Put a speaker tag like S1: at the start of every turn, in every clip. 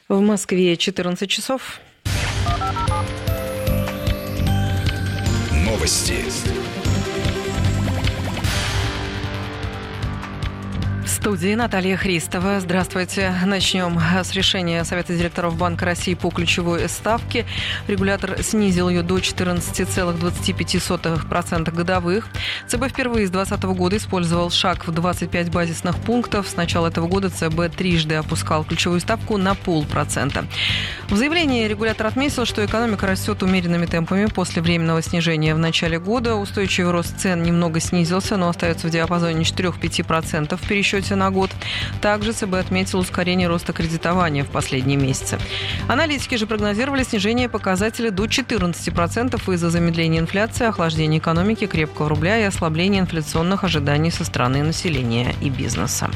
S1: В Москве 14 часов.
S2: Новости.
S1: В студии Наталья Христова. Здравствуйте. Начнем с решения Совета директоров Банка России по ключевой ставке. Регулятор снизил ее до 14,25% годовых. ЦБ впервые с 2020 года использовал шаг в 25 базисных пунктов. С начала этого года ЦБ трижды опускал ключевую ставку на 0,5%. В заявлении регулятор отметил, что экономика растет умеренными темпами после временного снижения в начале года. Устойчивый рост цен немного снизился, но остается в диапазоне 4-5% в пересчете на год. Также ЦБ отметил ускорение роста кредитования в последние месяцы. Аналитики же прогнозировали снижение показателя до 14% из-за замедления инфляции, охлаждения экономики, крепкого рубля и ослабления инфляционных ожиданий со стороны населения и бизнеса.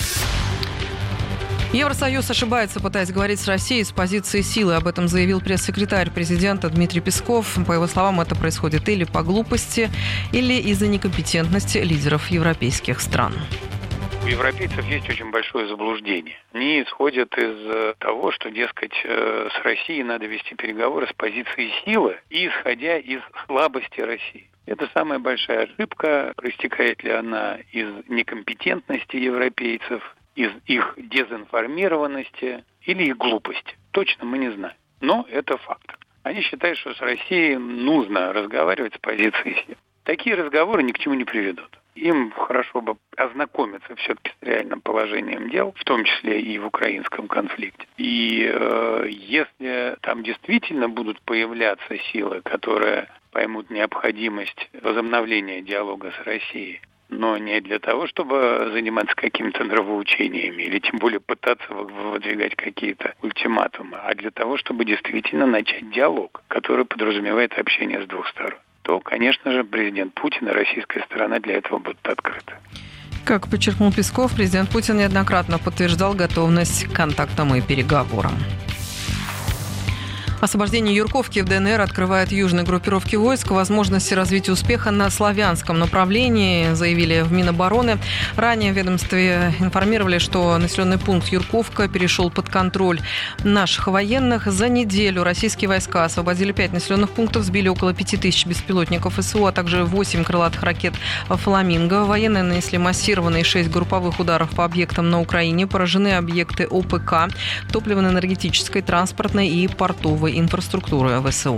S1: Евросоюз ошибается, пытаясь говорить с Россией с позиции силы. Об этом заявил пресс-секретарь президента Дмитрий Песков. По его словам, это происходит или по глупости, или из-за некомпетентности лидеров европейских стран.
S3: У европейцев есть очень большое заблуждение. Они исходят из того, что, дескать, с Россией надо вести переговоры с позиции силы и исходя из слабости России. Это самая большая ошибка. Проистекает ли она из некомпетентности европейцев, из их дезинформированности или их глупости? Точно мы не знаем. Но это факт. Они считают, что с Россией нужно разговаривать с позиции силы. Такие разговоры ни к чему не приведут. Им хорошо бы ознакомиться все-таки с реальным положением дел, в том числе и в украинском конфликте. И если там действительно будут появляться силы, которые поймут необходимость возобновления диалога с Россией, но не для того, чтобы заниматься какими-то нравоучениями или тем более пытаться выдвигать какие-то ультиматумы, а для того, чтобы действительно начать диалог, который подразумевает общение с двух сторон, то, конечно же, президент Путин и российская сторона для этого будут открыты.
S1: Как подчеркнул Песков, президент Путин неоднократно подтверждал готовность к контактам и переговорам. Освобождение Юрковки в ДНР открывает южной группировке войск возможности развития успеха на славянском направлении, заявили в Минобороны. Ранее в ведомстве информировали, что населенный пункт Юрковка перешел под контроль наших военных. За неделю российские войска освободили 5 населенных пунктов, сбили около 5000 беспилотников СУ, а также 8 крылатых ракет «Фламинго». Военные нанесли массированные 6 групповых ударов по объектам на Украине. Поражены объекты ОПК, топливно-энергетической, транспортной и портовой инфраструктуры ВСУ.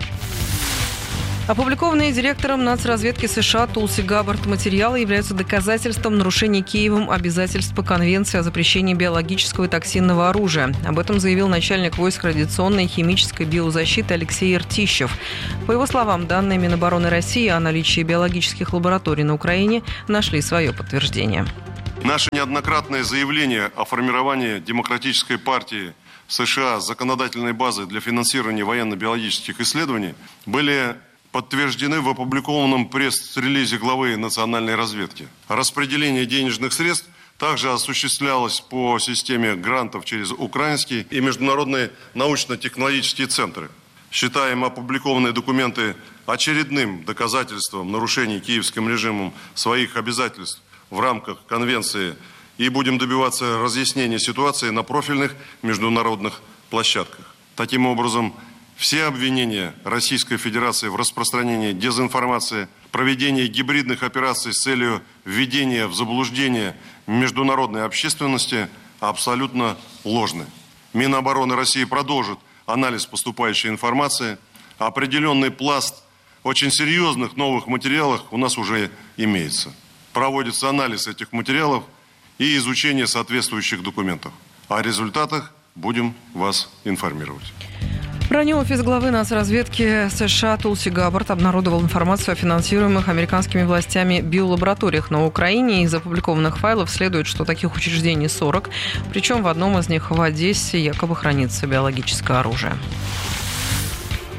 S1: Опубликованные директором нацразведки США Тулси Габбард материалы являются доказательством нарушения Киевом обязательств по Конвенции о запрещении биологического и токсинного оружия. Об этом заявил начальник войск радиационной и химической биозащиты Алексей Ртищев. По его словам, данные Минобороны России о наличии биологических лабораторий на Украине нашли свое подтверждение.
S4: Наше неоднократное заявление о формировании Демократической партии США законодательной базы для финансирования военно-биологических исследований были подтверждены в опубликованном пресс-релизе главы национальной разведки. Распределение денежных средств также осуществлялось по системе грантов через украинские и международные научно-технологические центры. Считаем опубликованные документы очередным доказательством нарушений киевским режимом своих обязательств в рамках Конвенции и будем добиваться разъяснения ситуации на профильных международных площадках. Таким образом, все обвинения Российской Федерации в распространении дезинформации, проведении гибридных операций с целью введения в заблуждение международной общественности абсолютно ложны. Минобороны России продолжит анализ поступающей информации. Определенный пласт очень серьезных новых материалов у нас уже имеется. Проводится анализ этих материалов и изучение соответствующих документов. О результатах будем вас информировать.
S1: Ранее офис главы нацразведки США Тулси Габбард обнародовал информацию о финансируемых американскими властями биолабораториях на Украине. Из опубликованных файлов следует, что таких учреждений 40, причем в одном из них в Одессе якобы хранится биологическое оружие.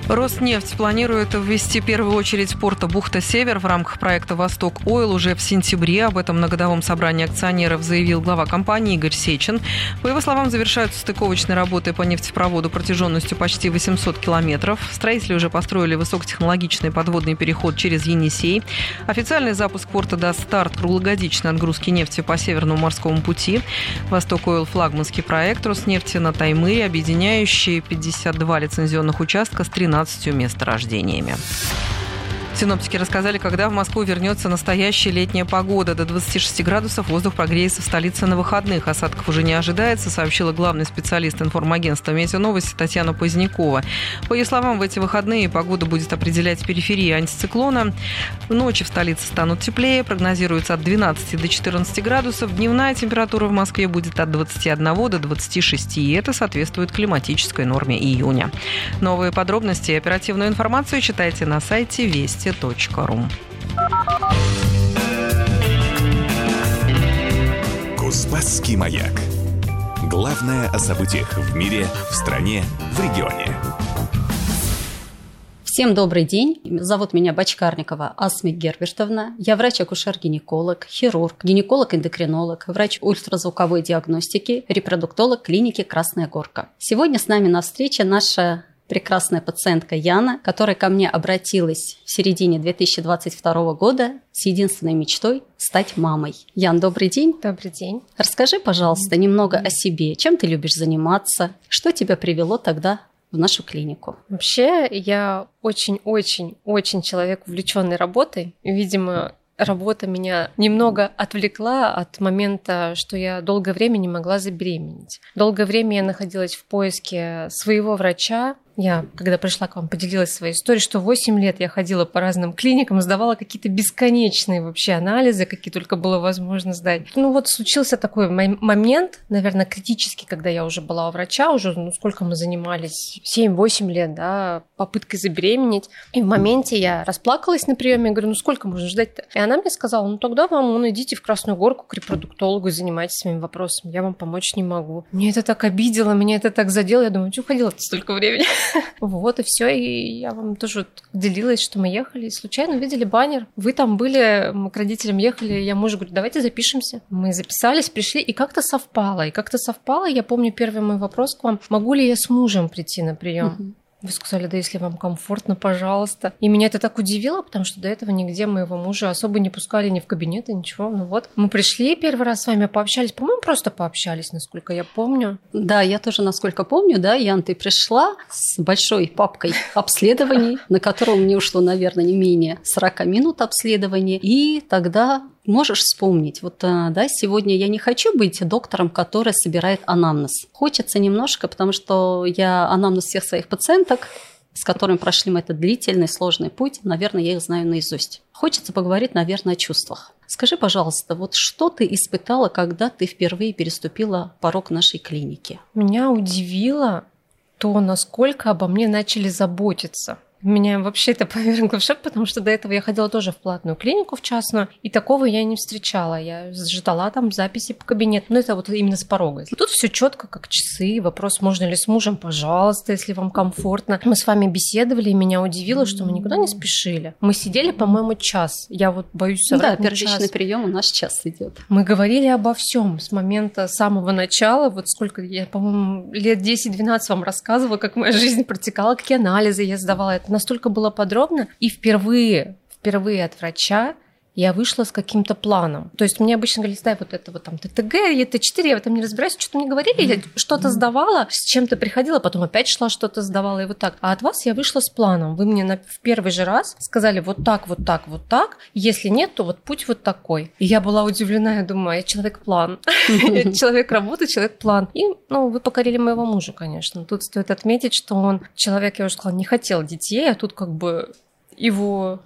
S1: Роснефть планирует ввести первую очередь порта Бухта-Север в рамках проекта «Восток-Ойл» уже в сентябре. Об этом на годовом собрании акционеров заявил глава компании Игорь Сечин. По его словам, завершаются стыковочные работы по нефтепроводу протяженностью почти 800 километров. Строители уже построили высокотехнологичный подводный переход через Енисей. Официальный запуск порта даст старт круглогодичной отгрузки нефти по Северному морскому пути. «Восток-Ойл» – флагманский проект Роснефти на Таймыре, объединяющий 52 лицензионных участка с 13 месторождениями. Синоптики рассказали, когда в Москву вернется настоящая летняя погода. До 26 градусов воздух прогреется в столице на выходных. Осадков уже не ожидается, сообщила главный специалист информагентства «Метеоновости» Татьяна Позднякова. По ее словам, в эти выходные погоду будет определять периферия антициклона. Ночи в столице станут теплее, прогнозируется от 12 до 14 градусов. Дневная температура в Москве будет от 21 до 26, и это соответствует климатической норме июня. Новые подробности и оперативную информацию читайте на сайте Вести.
S2: Кузбасский маяк. Главное о событиях в мире, в стране, в регионе.
S5: Всем добрый день. Зовут меня Бочкарникова Асмик Гербертовна. Я врач-акушер-гинеколог, хирург, гинеколог-эндокринолог, врач ультразвуковой диагностики, репродуктолог клиники «Красная горка». Сегодня с нами на встрече наша прекрасная пациентка Яна, которая ко мне обратилась в середине 2022 года с единственной мечтой стать мамой. Ян, добрый день.
S6: Добрый день.
S5: Расскажи, пожалуйста, немного о себе. Чем ты любишь заниматься? Что тебя привело тогда в нашу клинику?
S6: Вообще, я очень человек, увлеченный работой. Видимо, работа меня немного отвлекла от момента, что я долгое время не могла забеременеть. Долгое время я находилась в поиске своего врача. Я, когда пришла к вам, поделилась своей историей, что 8 лет я ходила по разным клиникам, сдавала какие-то бесконечные вообще анализы, какие только было возможно сдать. Случился такой момент, наверное, критический, когда я уже была у врача, уже, сколько мы занимались, 7-8 лет, да, попыткой забеременеть. И в моменте я расплакалась на приеме, я говорю, сколько можно ждать-то? И она мне сказала, тогда вам, идите в Красную Горку к репродуктологу и занимайтесь своими вопросами, я вам помочь не могу. Мне это так обидело, меня это так задело, я думаю, что ходила-то столько времени? Вот, и все. И я вам тоже делилась, что мы ехали, и случайно увидели баннер. Вы там были, мы к родителям ехали, я мужу говорю, давайте запишемся. Мы записались, пришли, и как-то совпало. Я помню первый мой вопрос к вам, могу ли я с мужем прийти на прием? Вы сказали, да если вам комфортно, пожалуйста. И меня это так удивило, потому что до этого нигде моего мужа особо не пускали ни в кабинет, ничего. Мы пришли первый раз с вами, пообщались. По-моему, просто пообщались, насколько я помню.
S5: Да, я тоже, насколько помню, да, Ян, ты пришла с большой папкой обследований, на которую мне ушло, наверное, не менее 40 минут обследования. И тогда можешь вспомнить, сегодня я не хочу быть доктором, который собирает анамнез. Хочется немножко, потому что я анамнез всех своих пациенток, с которыми прошли мы этот длительный, сложный путь, наверное, я их знаю наизусть. Хочется поговорить, наверное, о чувствах. Скажи, пожалуйста, что ты испытала, когда ты впервые переступила порог нашей клиники?
S6: Меня удивило то, насколько обо мне начали заботиться. Меня вообще это повергло в шок, потому что до этого я ходила тоже в платную клинику, в частную, и такого я не встречала. Я ждала там записи по кабинету, это именно с порога. Тут все четко, как часы, вопрос, можно ли с мужем, пожалуйста, если вам комфортно. Мы с вами беседовали, и меня удивило, что мы никуда не спешили. Мы сидели, по-моему, час. Я боюсь соврать.
S5: Да, первичный прием у нас час идет.
S6: Мы говорили обо всем с момента самого начала, сколько я, по-моему, лет 10-12 вам рассказывала, как моя жизнь протекала, какие анализы я сдавала. Это настолько было подробно, и впервые от врача я вышла с каким-то планом. То есть мне обычно говорили, дай ТТГ, Т4, я в этом не разбираюсь, что-то мне говорили, я что-то сдавала, с чем-то приходила, потом опять шла, что-то сдавала, и вот так. А от вас я вышла с планом. Вы мне в первый же раз сказали вот так, если нет, то путь такой. И я была удивлена, я думаю, я человек-план. Человек работы, человек-план. И, вы покорили моего мужа, конечно. Тут стоит отметить, что он, человек, я уже сказала, не хотел детей, а тут его...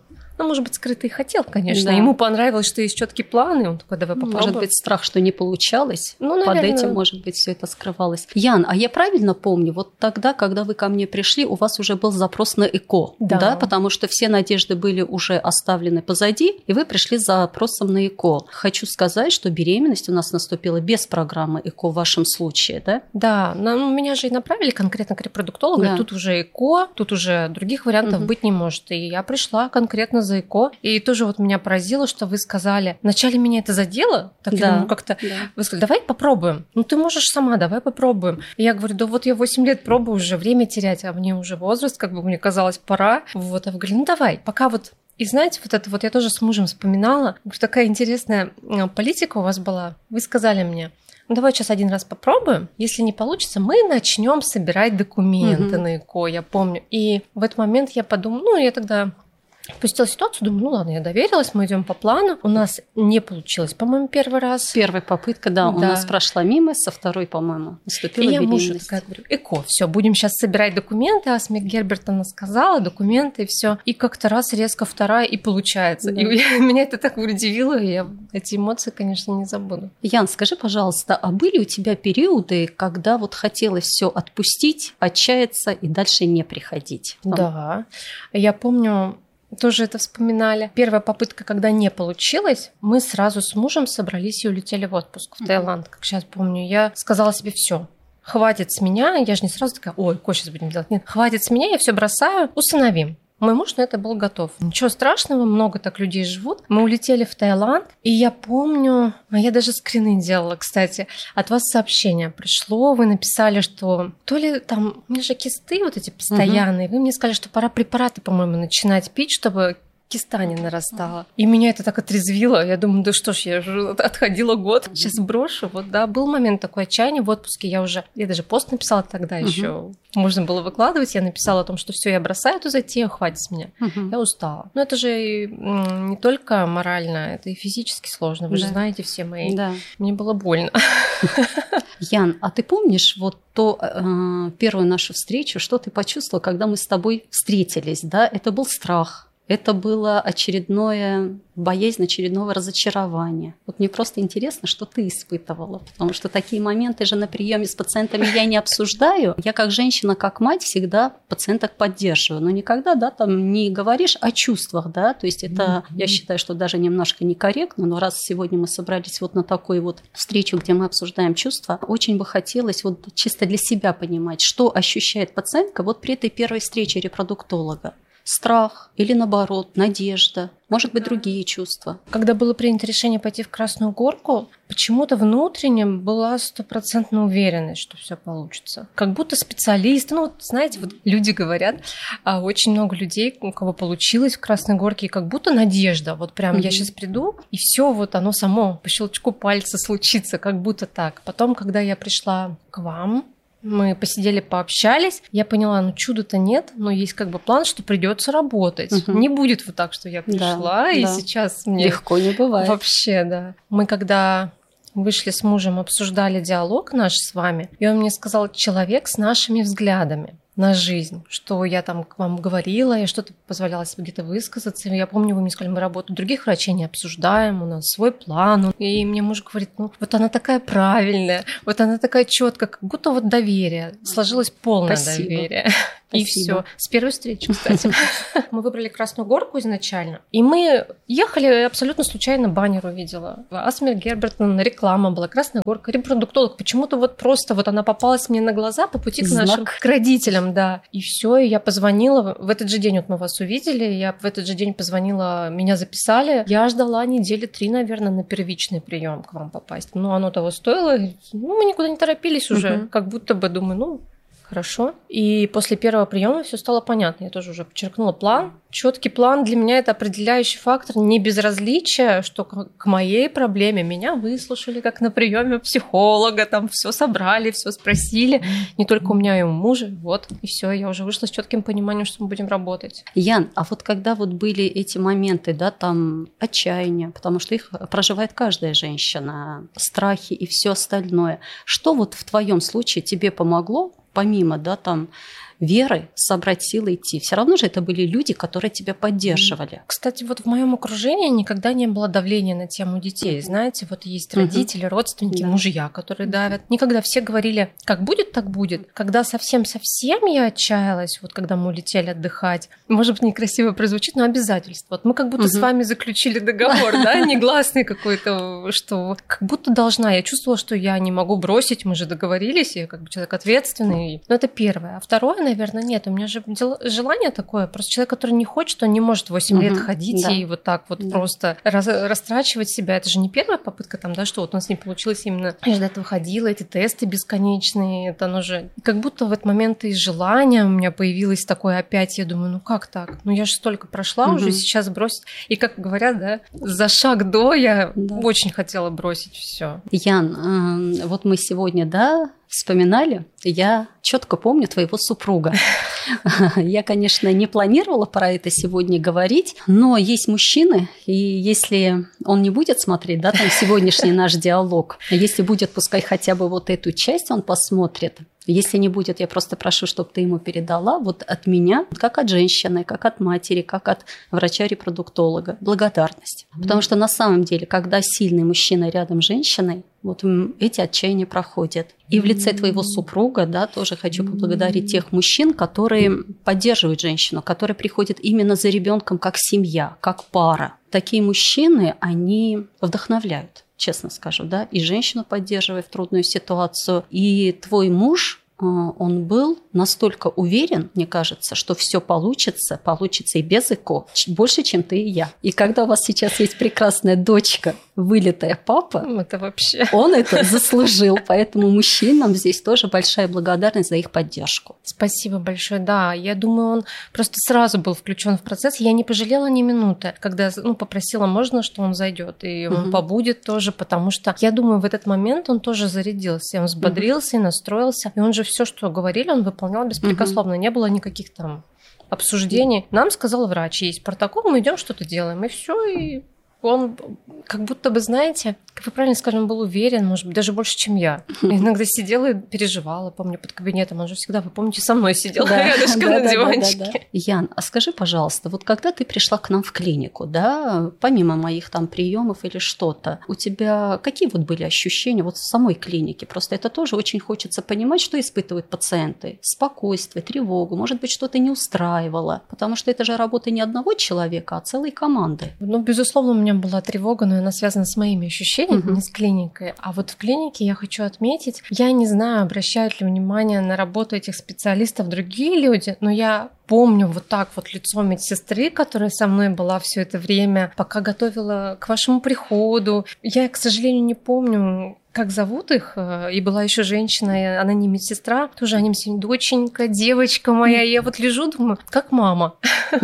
S6: Ну, может быть, скрытый хотел, конечно.
S5: Да.
S6: Ему понравилось, что есть четкий план, и он такой, давай попробуем.
S5: Может быть, страх, что не получалось.
S6: Ну,
S5: Под
S6: наверное.
S5: этим, может быть, все это скрывалось. Ян, а я правильно помню, вот тогда, когда вы ко мне пришли, у вас уже был запрос на ЭКО,
S6: Да.
S5: Потому что все надежды были уже оставлены позади, и вы пришли с запросом на ЭКО. Хочу сказать, что беременность у нас наступила без программы ЭКО в вашем случае, да?
S6: Да, меня же и направили конкретно к репродуктологу,
S5: Да.
S6: и тут уже ЭКО, тут уже других вариантов быть не может. И я пришла конкретно за ЭКО, и тоже вот меня поразило, что вы сказали, вначале меня это задело, так
S5: Да.
S6: я думаю, как-то,
S5: Да.
S6: вы сказали, давай попробуем, ну ты можешь сама, давай попробуем. И я говорю, да вот я 8 лет пробую уже, время терять, а мне уже возраст, как бы мне казалось, пора. Вот, а вы говорили, ну давай, пока вот. И знаете, вот это вот я тоже с мужем вспоминала, такая интересная политика у вас была. Вы сказали мне, ну, давай сейчас один раз попробуем. Если не получится, мы начнем собирать документы на ЭКО, я помню. И в этот момент я подумала, ну, я тогда пустила ситуацию, думаю, ну ладно, я доверилась, мы идем по плану. У нас не получилось, по-моему, первый раз.
S5: Первая попытка, да, у нас прошла мимо, со второй, по-моему, наступила
S6: и я
S5: беременность.
S6: мужу такая говорю, ЭКО, все, будем сейчас собирать документы. Асмия Гербертовна сказала, документы, и все. И как-то раз резко вторая, и получается.
S5: Да.
S6: И меня это так удивило, и я эти эмоции, конечно, не забуду.
S5: Ян, скажи, пожалуйста, а были у тебя периоды, когда вот хотелось все отпустить, отчаяться и дальше не приходить?
S6: Да, я помню, тоже это вспоминали. Первая попытка, когда не получилось, мы сразу с мужем собрались и улетели в отпуск в Таиланд, как сейчас помню. Я сказала себе, все, хватит с меня. Я же не сразу такая, ой, ко, сейчас будем делать. Нет, хватит с меня, я все бросаю, усыновим. Мой муж на это был готов. Ничего страшного, много так людей живут. Мы улетели в Таиланд, и я помню, я даже скрины делала, кстати, от вас сообщение пришло, вы написали, что то ли там, у меня же кисты вот эти постоянные, вы мне сказали, что пора препараты, по-моему, начинать пить, чтобы киста не нарастала. И меня это так отрезвило. Я думаю, да что ж, я же отходила год, сейчас брошу. Вот, да, был момент такой отчаяния в отпуске. Я даже пост написала тогда еще. Можно было выкладывать. Я написала о том, что все, я бросаю эту затею, хватит с меня. Я устала. Но это же не только морально, это и физически сложно. Вы же знаете все мои.
S5: Да.
S6: Мне было больно.
S5: Ян, а ты помнишь вот первую нашу встречу, что ты почувствовала, когда мы с тобой встретились? Да? Это был страх. Это было очередное боязнь очередного разочарования. Вот мне просто интересно, что ты испытывала, потому что такие моменты же на приеме с пациентами я не обсуждаю. Я как женщина, как мать всегда пациенток поддерживаю, но никогда, да, там не говоришь о чувствах, да, то есть это, я считаю, что даже немножко некорректно, но раз сегодня мы собрались вот на такую вот встречу, где мы обсуждаем чувства, очень бы хотелось вот чисто для себя понимать, что ощущает пациентка вот при этой первой встрече репродуктолога. Страх или, наоборот, надежда, может быть, другие чувства.
S6: Когда было принято решение пойти в Красную Горку, почему-то внутренне была стопроцентная уверенность, что все получится. Как будто специалисты, ну, вот, знаете, вот люди говорят, очень много людей, у кого получилось в Красной Горке, и как будто надежда. Вот прям я сейчас приду, и все вот оно само по щелчку пальца случится, как будто так. Потом, когда я пришла к вам, мы посидели, пообщались. Я поняла, ну чуда-то нет, но есть как бы план, что придется работать. Не будет вот так, что я пришла, и сейчас мне...
S5: Легко не бывает.
S6: Вообще, да. Мы когда вышли с мужем, обсуждали диалог наш с вами, и он мне сказал, человек с нашими взглядами на жизнь, что я там к вам говорила, я что-то позволяла себе где-то высказаться. Я помню, вы мне сказали, мы работу других врачей не обсуждаем, у нас свой план. И мне муж говорит, ну вот она такая правильная, вот она такая четкая, как будто вот доверие, сложилось полное доверие. И все. С первой встречи, кстати. Мы выбрали Красную Горку изначально. И мы ехали, абсолютно случайно баннер увидела. Асмия Гербертовна, реклама была, Красная Горка, репродуктолог. Почему-то вот просто вот она попалась мне на глаза по пути к родителям, да. И все, и я позвонила. В этот же день вот мы вас увидели, я в этот же день позвонила, меня записали. Я ждала недели 3, наверное, на первичный прием к вам попасть. Но оно того стоило. Ну, мы никуда не торопились уже. Как будто бы, думаю, ну, хорошо. И после первого приема все стало понятно. Я тоже уже подчеркнула план. Четкий план для меня это определяющий фактор, не безразличие, что к моей проблеме меня выслушали, как на приеме психолога, там все собрали, все спросили. Не только у меня, и у мужа. Вот, и все, я уже вышла с четким пониманием, что мы будем работать.
S5: Ян, а вот когда вот были эти моменты, да, там отчаяния, потому что их проживает каждая женщина, страхи и все остальное, что вот в твоем случае тебе помогло, помимо, да, там, веры собрать силы идти. Все равно же это были люди, которые тебя поддерживали.
S6: Кстати, вот в моем окружении никогда не было давления на тему детей. Знаете, вот есть родители, родственники, мужья, которые давят. Никогда все говорили, как будет, так будет. Когда совсем-совсем я отчаялась, вот когда мы улетели отдыхать, может быть, некрасиво прозвучит, но обязательство. Вот мы как будто с вами заключили договор, да, негласный какой-то, что как будто должна. Я чувствовала, что я не могу бросить, мы же договорились, я как бы человек ответственный. Но это первое. А второе, наверное, нет. У меня же желание такое. Просто человек, который не хочет, он не может 8 лет ходить и вот так вот просто растрачивать себя. Это же не первая попытка там, да, что вот у нас не получилось именно. Я же до этого ходила, эти тесты бесконечные, это оно же... Как будто в этот момент и желание у меня появилось такое опять. Я думаю, ну как так? Ну я же столько прошла уже, сейчас бросить. И как говорят, да, за шаг до я очень хотела бросить все.
S5: Ян, вот мы сегодня, да, вспоминали, я четко помню твоего супруга. Я, конечно, не планировала про это сегодня говорить, но есть мужчины, и если он не будет смотреть, да, там сегодняшний наш диалог, если будет, пускай хотя бы вот эту часть он посмотрит. Если не будет, я просто прошу, чтобы ты ему передала вот от меня, как от женщины, как от матери, как от врача-репродуктолога, благодарность. Потому что на самом деле, когда сильный мужчина рядом с женщиной, вот эти отчаяния проходят. И в лице твоего супруга, да, тоже хочу поблагодарить тех мужчин, которые поддерживают женщину, которые приходят именно за ребенком как семья, как пара. Такие мужчины, они вдохновляют, честно скажу, да, и женщину поддерживая в трудную ситуацию, и твой муж, он был настолько уверен, мне кажется, что все получится и без ЭКО, больше, чем ты и я. И когда у вас сейчас есть прекрасная дочка, вылитая папа,
S6: это вообще...
S5: он это заслужил. Поэтому мужчинам здесь тоже большая благодарность за их поддержку.
S6: Спасибо большое. Да, я думаю, он просто сразу был включен в процесс. Я не пожалела ни минуты, когда попросила, можно, что он зайдет, и он побудет тоже, потому что я думаю, в этот момент он тоже зарядился, он взбодрился и настроился, и он же все, что говорили, он выполнял беспрекословно. Не было никаких там обсуждений. Нам сказал врач, есть протокол, мы идем что-то делаем, и все, и он как будто бы, знаете, как вы правильно скажем, был уверен, может быть, даже больше, чем я. Я иногда сидела и переживала, помню, под кабинетом, он же всегда, вы помните, со мной сидел рядышком на диванчике.
S5: Ян, а скажи, пожалуйста, вот когда ты пришла к нам в клинику, да, помимо моих там приемов или что-то, у тебя какие вот были ощущения вот в самой клинике? Просто это тоже очень хочется понимать, что испытывают пациенты. Спокойствие, тревогу, может быть, что-то не устраивало, потому что это же работа не одного человека, а целой команды.
S6: Ну, безусловно, у меня была тревога, но она связана с моими ощущениями, не с клиникой. А вот в клинике я хочу отметить, я не знаю, обращают ли внимание на работу этих специалистов другие люди, но я помню вот так вот лицо медсестры, которая со мной была все это время, пока готовила к вашему приходу. Я, к сожалению, не помню, как зовут их, и была еще женщина, она не медсестра, тоже они мне доченька, девочка моя, я вот лежу, думаю, как мама.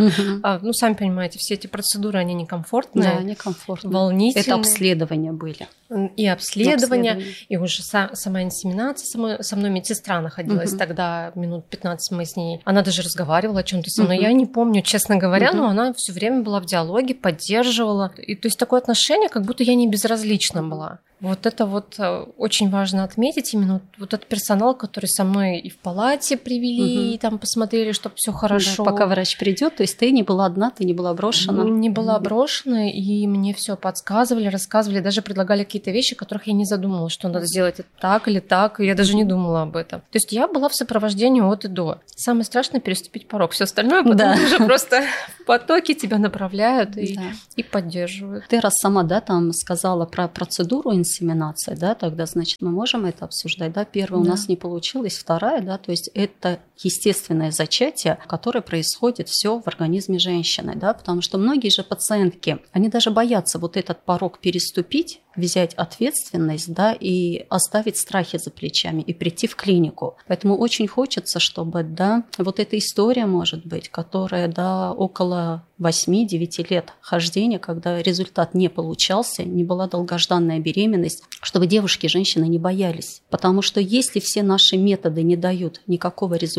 S6: Ну, сами понимаете, все эти процедуры, они некомфортные.
S5: Да, некомфортные.
S6: Волнительные.
S5: Это обследования были.
S6: И обследования, и уже сама инсеминация, со мной медсестра находилась тогда, минут 15 мы с ней, она даже разговаривала о чем-то со мной, я не помню, честно говоря, но она все время была в диалоге, поддерживала, и то есть такое отношение, как будто я не безразлична была. Вот это вот очень важно отметить, именно вот этот персонал, который со мной и в палате привели, и там посмотрели, чтобы все хорошо.
S5: Да, пока врач придет, то есть ты не была одна, ты не была брошена.
S6: Не была брошена, и мне все подсказывали, рассказывали, даже предлагали какие-то вещи, о которых я не задумывала, что надо сделать так или так, и я даже не думала об этом. То есть я была в сопровождении от и до. Самое страшное — переступить порог. Все остальное потом уже просто в потоке тебя направляют и поддерживают.
S5: Ты раз сама, да, там сказала про процедуру инсеминации, да, тогда, значит, мы можем это обсуждать, да, первая у нас не получилась, вторая, да, то есть это естественное зачатие, которое происходит все в организме женщины, да, потому что многие же пациентки, они даже боятся вот этот порог переступить, взять ответственность, да, и оставить страхи за плечами и прийти в клинику. Поэтому очень хочется, чтобы, да, вот эта история, может быть, которая, да, около 8-9 лет хождения, когда результат не получался, не была долгожданная беременность, чтобы девушки, женщины не боялись. Потому что если все наши методы не дают никакого результата,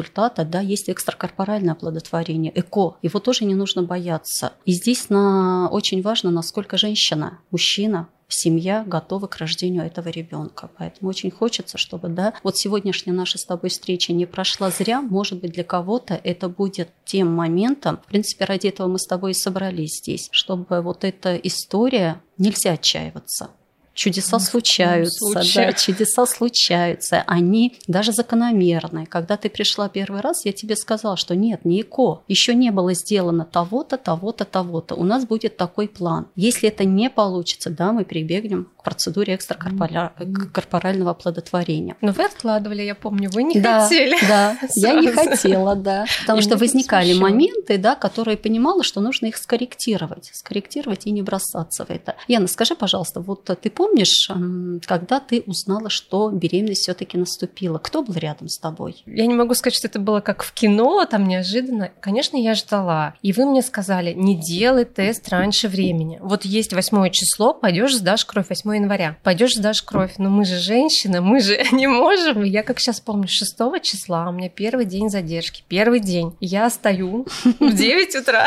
S5: результата, да, есть экстракорпоральное оплодотворение, ЭКО. Его тоже не нужно бояться. И здесь очень важно, насколько женщина, мужчина, семья готова к рождению этого ребенка. Поэтому очень хочется, чтобы, да, вот сегодняшняя наша с тобой встреча не прошла зря. Может быть, для кого-то это будет тем моментом, в принципе, ради этого мы с тобой и собрались здесь, чтобы вот эта история, нельзя отчаиваться. Чудеса случаются, да, чудеса случаются, они даже закономерные. Когда ты пришла первый раз, я тебе сказала, что нет, не ЭКО, еще не было сделано того-то, того-то, того-то. У нас будет такой план. Если это не получится, да, мы прибегнем к процедуре экстракорпорального оплодотворения.
S6: Но вы откладывали, я помню, вы не хотели.
S5: Да, я не хотела, да. Потому что возникали моменты, да, которые понимала, что нужно их скорректировать и не бросаться в это. Яна, скажи, пожалуйста, вот ты помнишь, когда ты узнала, что беременность все-таки наступила? Кто был рядом с тобой?
S6: Я не могу сказать, что это было как в кино, там неожиданно. Конечно, я ждала. И вы мне сказали, не делай тест раньше времени. Вот есть 8 число, пойдешь сдашь кровь 8 января. Пойдешь сдашь кровь. Но мы же женщины, мы же не можем. Я как сейчас помню, 6 числа у меня первый день задержки. Первый день. Я стою в 9 утра.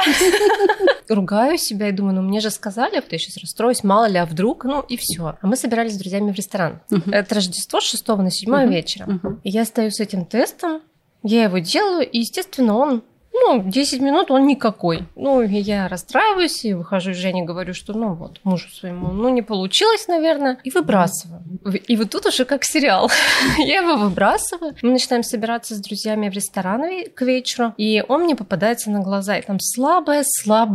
S6: Ругаю себя и думаю, ну мне же сказали, вот я сейчас расстроюсь, мало ли, а вдруг, ну и все. А мы собирались с друзьями в ресторан. Это Рождество с 6 на 7 вечера. И я стою с этим тестом, я его делаю, и, естественно, он 10 минут он никакой. И я расстраиваюсь, и выхожу из Жени, говорю, что, мужу своему, не получилось, наверное, и выбрасываю. И вот тут уже как сериал. Я его выбрасываю. Мы начинаем собираться с друзьями в ресторан к вечеру, и он мне попадается на глаза, и там слабая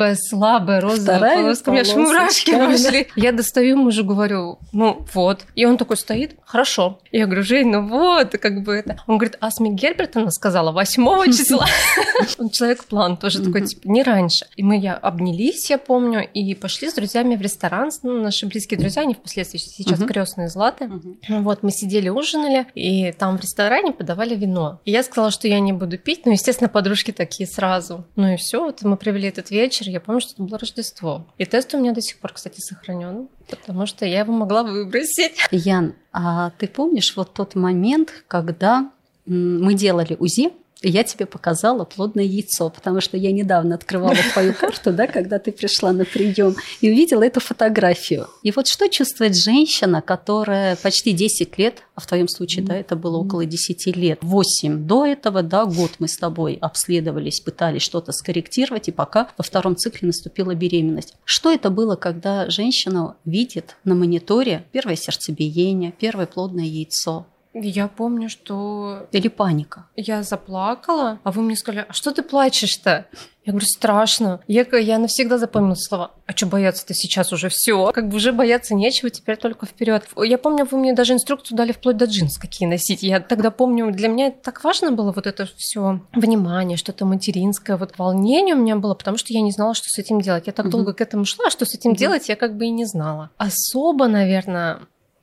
S6: розовая полоска. У меня аж мурашки пошли. Я достаю мужу, говорю, вот. И он такой стоит, хорошо. Я говорю, Жень, как бы это. Он говорит, Асми Гербертона сказала 8 числа. Человек-план тоже такой, не раньше. И мы обнялись, я помню, и пошли с друзьями в ресторан. Наши близкие друзья, они впоследствии сейчас крестные Златы. Вот, мы сидели, ужинали, и там в ресторане подавали вино. И я сказала, что я не буду пить, естественно, подружки такие сразу. И все, вот мы провели этот вечер, я помню, что это было Рождество. И тест у меня до сих пор, кстати, сохранен, потому что я его могла выбросить.
S5: Ян, а ты помнишь вот тот момент, когда мы делали УЗИ, и я тебе показала плодное яйцо, потому что я недавно открывала твою карту, да, когда ты пришла на прием, и увидела эту фотографию. И вот что чувствует женщина, которая почти 10 лет, а в твоем случае, да, это было около 10 лет, 8 до этого, да, год мы с тобой обследовались, пытались что-то скорректировать, и пока во втором цикле наступила беременность. Что это было, когда женщина видит на мониторе первое сердцебиение, первое плодное яйцо?
S6: Я помню, что...
S5: Или паника.
S6: Я заплакала, а вы мне сказали, а что ты плачешь-то? Я говорю, страшно. Я навсегда запомнила слова. А что бояться-то сейчас уже все? Как бы уже бояться нечего, теперь только вперед. Я помню, вы мне даже инструкцию дали вплоть до джинс, какие носить. Я тогда помню, для меня это так важно было, вот это все внимание, что-то материнское, вот волнение у меня было, потому что я не знала, что с этим делать. Я так долго к этому шла, что с этим делать я как бы и не знала. Особо, наверное...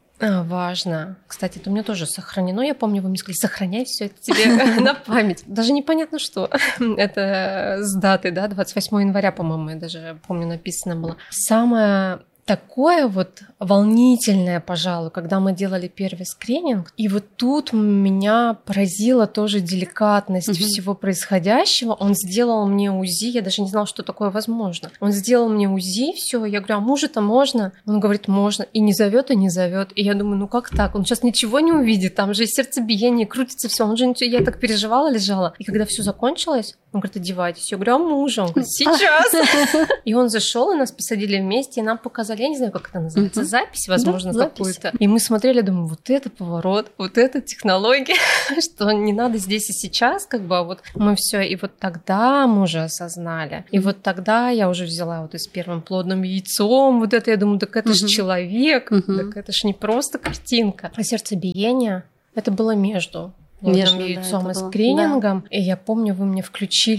S6: важно. Кстати, это у меня тоже сохранено. Я помню, вы мне сказали, сохраняй все это тебе на память. Даже непонятно, что. Это с даты, да, 28 января, по-моему, я даже помню, написано было. Самое такое вот волнительное, пожалуй, когда мы делали первый скрининг. И вот тут меня поразила тоже деликатность всего происходящего. Он сделал мне УЗИ, я даже не знала, что такое возможно. Он сделал мне УЗИ, все. Я говорю, а мужу-то можно? Он говорит, можно. И не зовет. И я думаю, как так? Он сейчас ничего не увидит, там же сердцебиение, крутится все. Он же ничего. Я так переживала, лежала. И когда все закончилось, он говорит, одевайтесь. Я говорю, а мужа? Он говорит, сейчас. И он зашел, и нас посадили вместе, и нам показали, я не знаю, как это называется, запись, возможно, да, какую-то. И мы смотрели, думаю, вот это поворот, вот это технология, что не надо здесь и сейчас, как бы, а вот мы все. И вот тогда мы уже осознали. И вот тогда я уже взяла вот и с первым плодным яйцом, вот это, я думаю, так это же человек, так это же не просто картинка. А сердцебиение, это было между плодным яйцом и скринингом. Да. И я помню, вы мне включили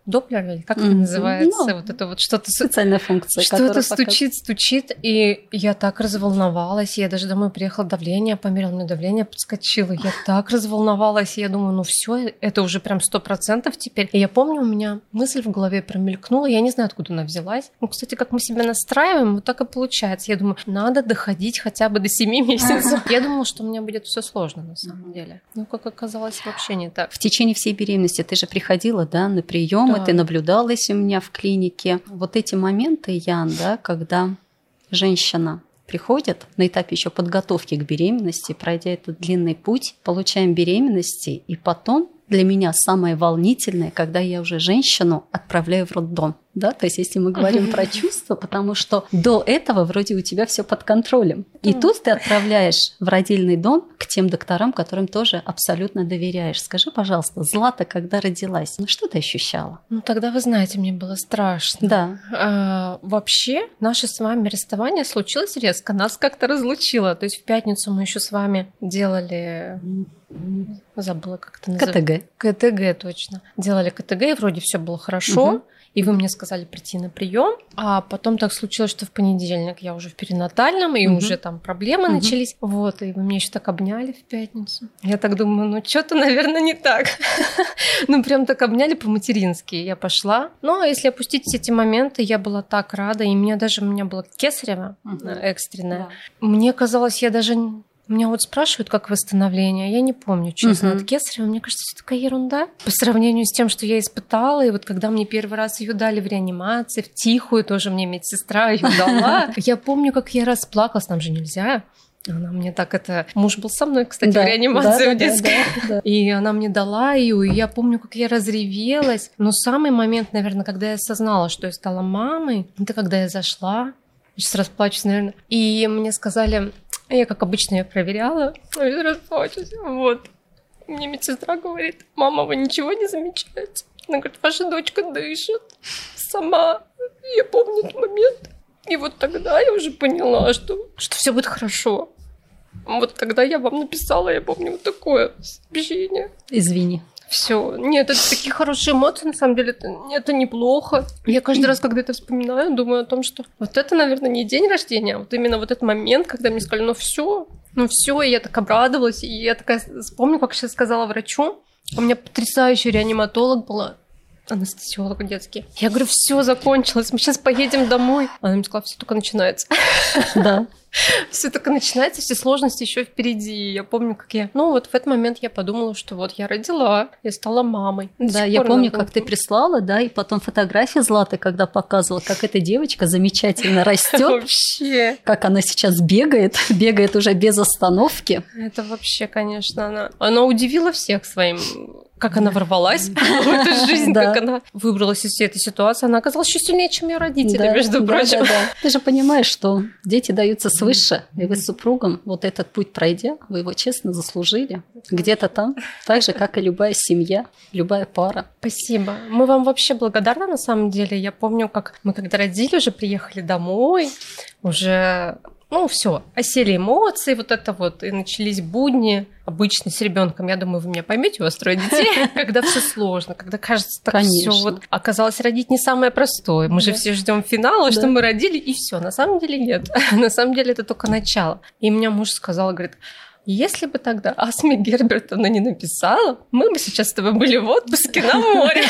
S6: Доплер, или как это называется? Вот это вот что-то...
S5: Специальная функция.
S6: Что-то стучит, и я так разволновалась. Я даже домой приехала, давление померила, у меня давление подскочило. Я так разволновалась, и я думаю, ну все, это уже прям 100% теперь. И я помню, у меня мысль в голове промелькнула, я не знаю, откуда она взялась. Ну, кстати, как мы себя настраиваем, вот так и получается. Я думаю, надо доходить хотя бы до 7 месяцев. Я думала, что у меня будет все сложно на самом деле. Но, как оказалось, вообще не так.
S5: В течение всей беременности ты же приходила, да, на прием, и ты наблюдалась у меня в клинике. Вот эти моменты, Ян, да, когда женщина приходит на этапе еще подготовки к беременности, пройдя этот длинный путь, получаем беременности, и потом для меня самое волнительное, когда я уже женщину отправляю в роддом. Да? То есть если мы говорим про чувства, потому что до этого вроде у тебя все под контролем. И тут ты отправляешь в родильный дом к тем докторам, которым тоже абсолютно доверяешь. Скажи, пожалуйста, Злата, когда родилась, ну что ты ощущала?
S6: Ну тогда, вы знаете, мне было страшно.
S5: Да.
S6: Вообще, наше с вами расставание случилось резко. Нас как-то разлучило. То есть в пятницу мы еще с вами делали... Забыла, как это называется. КТГ, точно. Делали КТГ, и вроде все было хорошо. И вы мне сказали прийти на прием, а потом так случилось, что в понедельник я уже в перинатальном, и уже там проблемы начались. Вот, и вы меня еще так обняли в пятницу. Я так думаю, ну что-то, наверное, не так. Ну, прям так обняли по-матерински. Я пошла. Но если опустить все эти моменты, я была так рада. И у меня было кесарево экстренное. Мне казалось, я даже... Меня вот спрашивают, как восстановление, я не помню, честно, от кесарева. Мне кажется, это такая ерунда по сравнению с тем, что я испытала. И вот когда мне первый раз ее дали в реанимации, в тихую тоже мне медсестра ее дала, я помню, как я расплакалась, нам же нельзя. Она мне так это... Муж был со мной, кстати, в реанимации в детской. И она мне дала ее, и я помню, как я разревелась. Но самый момент, наверное, когда я осознала, что я стала мамой, это когда я зашла, сейчас расплачусь, наверное, и мне сказали... Я, как обычно, ее проверяла, я расплачусь. Вот. Мне медсестра говорит: мама, вы ничего не замечаете? Она говорит: ваша дочка дышит сама. Я помню этот момент. И вот тогда я уже поняла, что все будет хорошо. Вот тогда я вам написала, я помню, вот такое сообщение.
S5: Извини.
S6: Все. Нет, это такие хорошие эмоции, на самом деле, это неплохо. Я каждый раз, когда это вспоминаю, думаю о том, что вот это, наверное, не день рождения, а вот именно вот этот момент, когда мне сказали, ну все, и я так обрадовалась, и я такая вспомню, как сейчас сказала врачу, у меня потрясающий реаниматолог была, анестезиолог детский. Я говорю, все закончилось, мы сейчас поедем домой. Она мне сказала, все только начинается.
S5: Да.
S6: Все только начинается, все сложности еще впереди. Я помню, как я... Ну, вот в этот момент я подумала, что вот я родила, я стала мамой.
S5: Да, я помню, как ты прислала, да, и потом фотографии Златы, когда показывала, как эта девочка замечательно растет.
S6: Вообще.
S5: Как она сейчас бегает уже без остановки.
S6: Это вообще, конечно, она удивила всех своим... Как она ворвалась в эту жизнь, как она выбралась из всей этой ситуации. Она оказалась еще сильнее, чем ее родители, между прочим.
S5: Ты же понимаешь, что дети даются свыше, и вы с супругом, вот этот путь пройдя, вы его честно заслужили. Где-то там, так же, как и любая семья, любая пара.
S6: Спасибо. Мы вам вообще благодарны, на самом деле. Я помню, как мы, когда родили, уже приехали домой, уже... Ну, все, осели эмоции, вот это вот, и начались будни. Обычно с ребенком, я думаю, вы меня поймете, у вас 3 детей, когда все сложно, когда кажется, так все вот оказалось родить не самое простое. Мы же все ждем финала, что мы родили, и все. На самом деле нет. На самом деле это только начало. И меня муж сказал, говорит, если бы тогда Асми Гербертовна не написала, мы бы сейчас с тобой были в отпуске на море.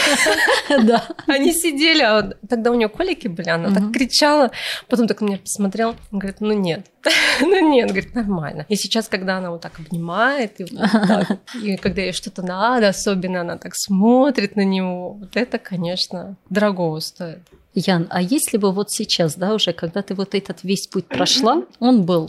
S5: Да.
S6: Они сидели, а тогда у нее колики были, она так кричала. Потом так на меня посмотрела, говорит, ну нет, говорит, нормально. И сейчас, когда она вот так обнимает, и, вот так, и когда ей что-то надо, особенно она так смотрит на него, вот это, конечно, дорого стоит.
S5: Ян, а если бы вот сейчас, да, уже, когда ты вот этот весь путь прошла, он был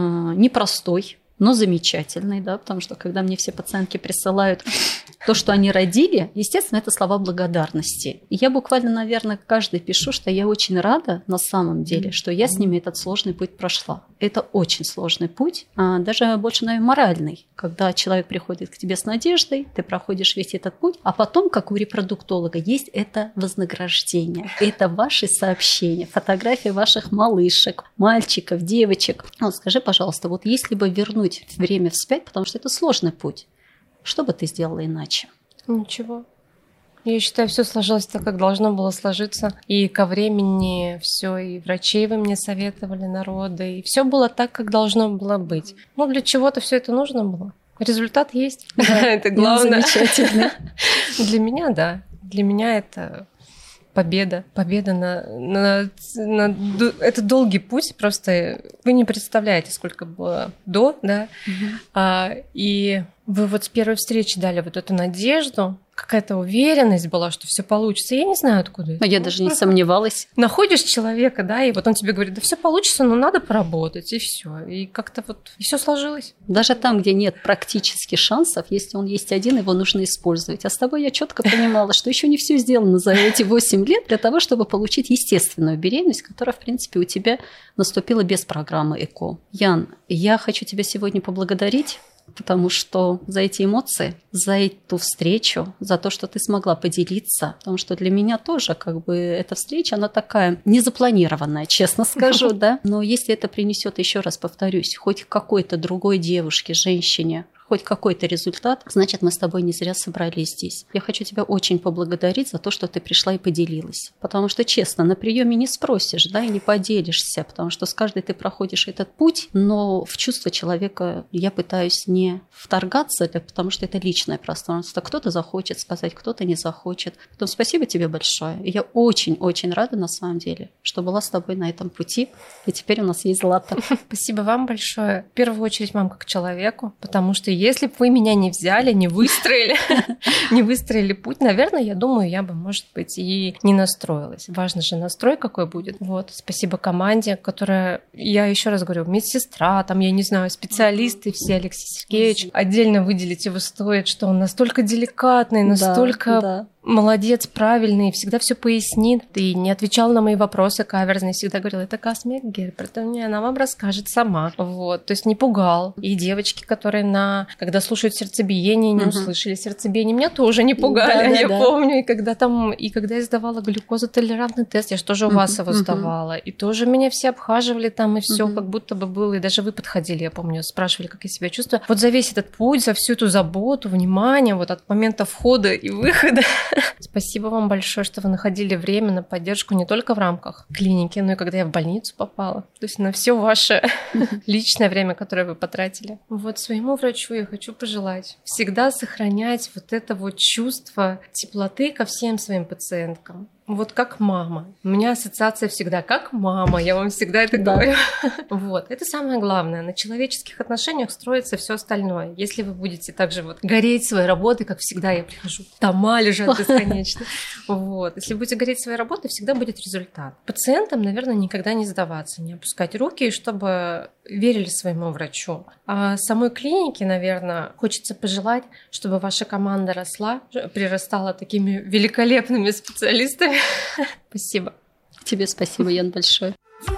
S5: непростой, но замечательный, да, потому что когда мне все пациентки присылают то, что они родили, естественно, это слова благодарности. И я буквально, наверное, каждой пишу, что я очень рада на самом деле, что я с ними этот сложный путь прошла. Это очень сложный путь, даже больше, наверное, моральный, когда человек приходит к тебе с надеждой, ты проходишь весь этот путь, а потом, как у репродуктолога, есть это вознаграждение. Это ваши сообщения, фотографии ваших малышек, мальчиков, девочек. Вот скажи, пожалуйста, вот если бы вернуть время вспять, потому что это сложный путь, что бы ты сделала иначе?
S6: Ничего. Я считаю, все сложилось так, как должно было сложиться. И ко времени все, и врачей вы мне советовали, народы, и все было так, как должно было быть. Ну, для чего-то все это нужно было. Результат есть. Это главное.
S5: Замечательно.
S6: Для меня, да. Для меня это победа. Победа это долгий путь. Просто вы не представляете, сколько было до, да. И вы вот с первой встречи дали вот эту надежду, какая-то уверенность была, что все получится. Я не знаю, откуда это.
S5: Но я даже не сомневалась.
S6: Находишь человека, да, и вот он тебе говорит, да все получится, но надо поработать, и все. И как-то вот все сложилось.
S5: Даже там, где нет практически шансов, если он есть один, его нужно использовать. А с тобой я четко понимала, что еще не все сделано за эти 8 лет для того, чтобы получить естественную беременность, которая, в принципе, у тебя наступила без программы ЭКО. Ян, я хочу тебя сегодня поблагодарить, потому что за эти эмоции, за эту встречу, за то, что ты смогла поделиться, потому что для меня тоже как бы эта встреча, она такая незапланированная, честно скажу, да. Но если это принесет, еще раз повторюсь, хоть какой-то другой девушке, женщине, хоть какой-то результат, значит, мы с тобой не зря собрались здесь. Я хочу тебя очень поблагодарить за то, что ты пришла и поделилась. Потому что, честно, на приеме не спросишь, да, и не поделишься, потому что с каждой ты проходишь этот путь, но в чувство человека я пытаюсь не вторгаться, потому что это личное пространство. Кто-то захочет сказать, кто-то не захочет. Поэтому спасибо тебе большое. И я очень-очень рада, на самом деле, что была с тобой на этом пути, и теперь у нас есть Злата.
S6: Спасибо вам большое. В первую очередь вам как человеку, потому что если бы вы меня не взяли, не выстроили путь, наверное, я думаю, я бы, может быть, и не настроилась. Важно же настрой какой будет. Вот, спасибо команде, которая, я еще раз говорю, медсестра, там, я не знаю, специалисты все, Алексей Сергеевич. Отдельно выделить его стоит, что он настолько деликатный, настолько... молодец, правильный, всегда все пояснит. И не отвечал на мои вопросы каверзные, всегда говорил, это Касмия Герберт, она вам расскажет сама. Вот, то есть не пугал. И девочки, которые когда слушают сердцебиение, не услышали сердцебиение, меня тоже не пугали, я помню. И когда я сдавала глюкозотолерантный тест, я же тоже у вас его сдавала, и тоже меня все обхаживали там, и все как будто бы было, и даже вы подходили, я помню, спрашивали, как я себя чувствую. Вот за весь этот путь, за всю эту заботу, внимание, вот от момента входа и выхода. Спасибо вам большое, что вы находили время на поддержку не только в рамках клиники, но и когда я в больницу попала. То есть на все ваше личное время, которое вы потратили. Вот своему врачу я хочу пожелать всегда сохранять вот это вот чувство теплоты ко всем своим пациенткам. Вот как мама. У меня ассоциация всегда как мама. Я вам всегда это говорю. Вот. Это самое главное. На человеческих отношениях строится все остальное. Если вы будете также вот гореть своей работой, как всегда я прихожу, тома лежат бесконечно. Вот. Если будете гореть своей работой, всегда будет результат. Пациентам, наверное, никогда не сдаваться, не опускать руки, чтобы верили своему врачу. А самой клинике, наверное, хочется пожелать, чтобы ваша команда росла, прирастала такими великолепными специалистами. Спасибо.
S5: Тебе спасибо, Ян, большое.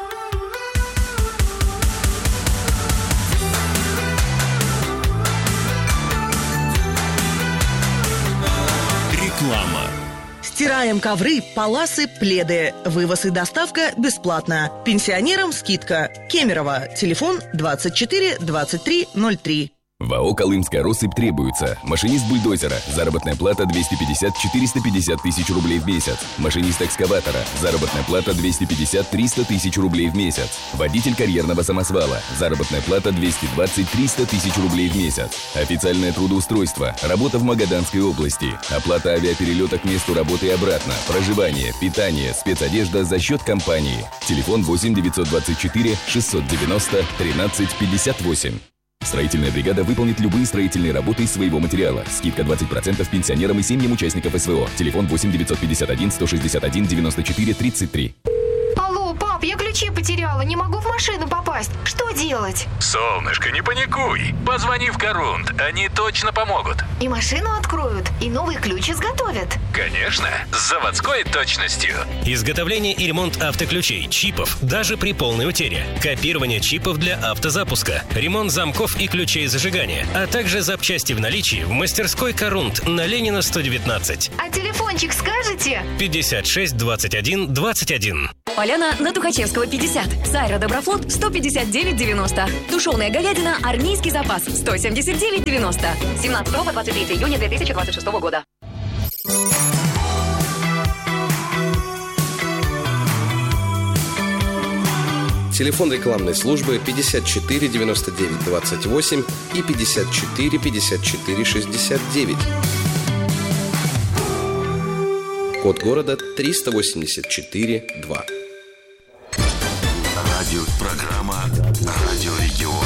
S2: Реклама.
S7: Стираем ковры, паласы, пледы. Вывоз и доставка бесплатно. Пенсионерам скидка. Кемерово. Телефон 24 23 03.
S8: В АО «Колымская россыпь» требуется машинист бульдозера, заработная плата 250-450 тысяч рублей в месяц, машинист экскаватора, заработная плата 250-300 тысяч рублей в месяц, водитель карьерного самосвала, заработная плата 220-300 тысяч рублей в месяц, официальное трудоустройство, работа в Магаданской области, оплата авиаперелета к месту работы и обратно, проживание, питание, спецодежда за счет компании. Телефон 8 924 690 13 58. Строительная бригада выполнит любые строительные работы из своего материала. Скидка 20% пенсионерам и семьям участников СВО. Телефон 8 951 161 94 33.
S9: Алло, пап, я ключи потеряла, не могу в машину попасть. Что делать?
S10: Солнышко, не паникуй. Позвони в Корунд, они точно помогут.
S9: И машину откроют, и новый ключ изготовят.
S10: Конечно, с заводской точностью.
S11: Изготовление и ремонт автоключей, чипов, даже при полной утере. Копирование чипов для автозапуска. Ремонт замков и ключей зажигания. А также запчасти в наличии в мастерской Корунд на Ленина 119.
S9: А телефончик скажете?
S11: 56 21 21.
S12: Поляна на Тухачевского, 50. Сайра Доброфлот, 159,90. Тушеная говядина «Армейский запас», 179,90. 17 по 23 июня 2026 года.
S13: Телефон рекламной службы 54 99 28 и 54 54 69. Код города 384 2.
S14: Радиопрограмма «Радио Регион».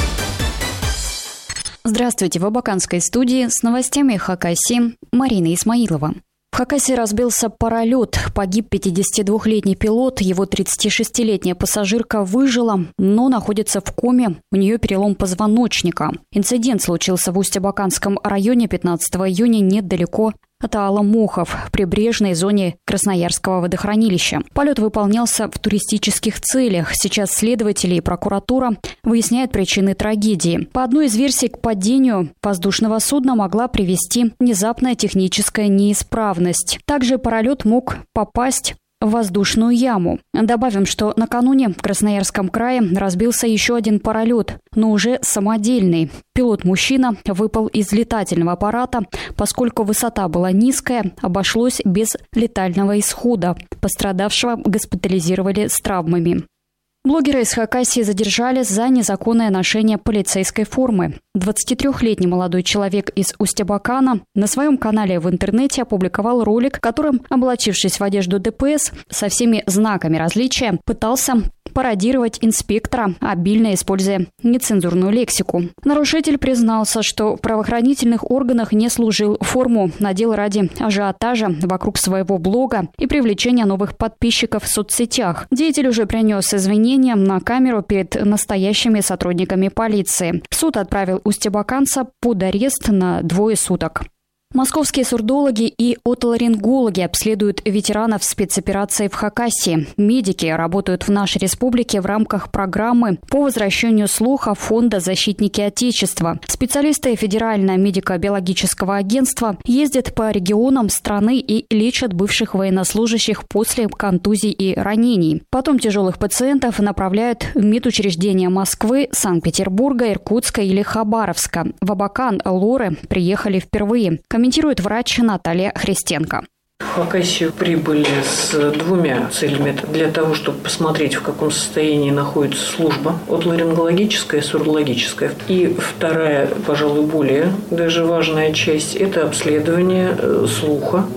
S15: Здравствуйте, в Абаканской студии с новостями Хакасии Марина Исмаилова. В Хакасии разбился паралет. Погиб 52-летний пилот. Его 36-летняя пассажирка выжила, но находится в коме. У нее перелом позвоночника. Инцидент случился в Усть-Абаканском районе 15 июня недалеко от Аала-Мохов, в прибрежной зоне Красноярского водохранилища. Полет выполнялся в туристических целях. Сейчас следователи и прокуратура выясняют причины трагедии. По одной из версий, к падению воздушного судна могла привести внезапная техническая неисправность. Также паралет мог попасть в воздушную яму. Добавим, что накануне в Красноярском крае разбился еще один паралет, но уже самодельный. Пилот-мужчина выпал из летательного аппарата, поскольку высота была низкая, обошлось без летального исхода. Пострадавшего госпитализировали с травмами. Блогера из Хакасии задержали за незаконное ношение полицейской формы. 23-летний молодой человек из Усть-Абакана на своем канале в интернете опубликовал ролик, в котором, облачившись в одежду ДПС со всеми знаками различия, пытался пародировать инспектора, обильно используя нецензурную лексику. Нарушитель признался, что в правоохранительных органах не служил, форму надел ради ажиотажа вокруг своего блога и привлечения новых подписчиков в соцсетях. Деятель уже принес извинения на камеру перед настоящими сотрудниками полиции. Суд отправил усть-абаканца под арест на 2 суток. Московские сурдологи и отоларингологи обследуют ветеранов спецоперации в Хакасии. Медики работают в нашей республике в рамках программы по возвращению слуха Фонда «Защитники Отечества». Специалисты Федерального медико-биологического агентства ездят по регионам страны и лечат бывших военнослужащих после контузий и ранений. Потом тяжелых пациентов направляют в медучреждения Москвы, Санкт-Петербурга, Иркутска или Хабаровска. В Абакан лоры приехали впервые. Комментирует врач Наталья Христенко.
S16: В Хакасию прибыли с 2 целями. Для того, чтобы посмотреть, в каком состоянии находится служба отоларингологическая и сурдологическая. И вторая, пожалуй, более даже важная часть – это обследование слуха